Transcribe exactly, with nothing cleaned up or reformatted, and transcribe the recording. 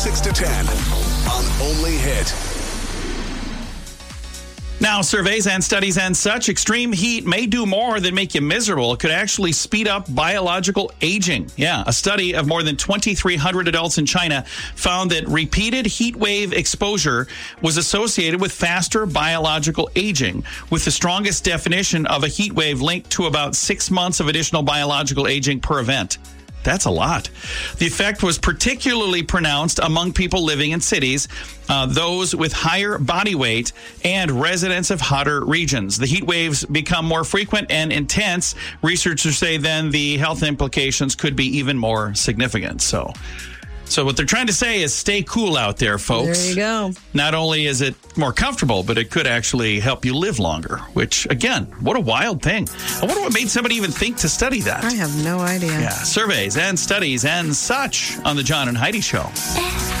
six to ten on Only Hit. Now, surveys and studies and such, extreme heat may do more than make you miserable. It could actually speed up biological aging. Yeah, a study of more than twenty-three hundred adults in China found that repeated heat wave exposure was associated with faster biological aging, with the strongest definition of a heat wave linked to about six months of additional biological aging per event. That's a lot. The effect was particularly pronounced among people living in cities, uh, those with higher body weight, and residents of hotter regions. The heat waves become more frequent and intense. Researchers say then the health implications could be even more significant. So, so what they're trying to say is stay cool out there, folks. There you go. Not only is it more comfortable, but it could actually help you live longer, which, again, what a wild thing. I wonder what made somebody even think to study that. I have no idea. Yeah, surveys and studies and such on the John and Heidi Show.